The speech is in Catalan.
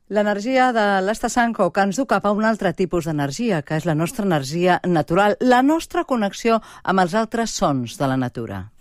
L'energia de l'Estasanco que ens du cap a un altre tipus d'energia, que és la nostra energia natural, la nostra connexió amb els altres sons de la natura.